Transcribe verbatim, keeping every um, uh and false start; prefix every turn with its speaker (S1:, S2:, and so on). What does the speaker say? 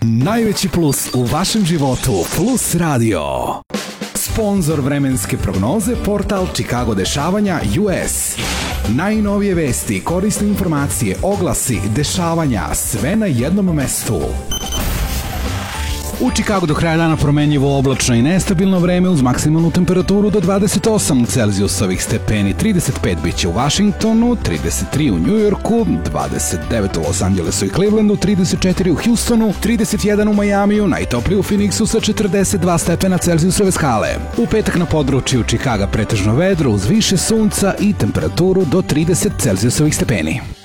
S1: Najveći plus u vašem životu. Plus Radio. Sponzor vremenske prognoze, portal Chicago dešavanja U S. Najnovije vesti, korisne informacije, oglasi, dešavanja, sve na jednom mestu. U Chicagu do kraja dana promenljivo, oblačno i nestabilno vreme uz maksimalnu temperaturu do dvadeset osam Celzijusovih stepeni, trideset pet biće u Washingtonu, trideset tri u Njujorku, dvadeset devet u Los Angelesu i Clevelandu, trideset četiri u Houstonu, trideset jedan u Majamiju, najtoplije u Phoenixu sa četrdeset dva stepena Celzijusove skale. U petak na području Chicaga pretežno vedro uz više sunca i temperaturu do trideset Celzijusovih stepeni.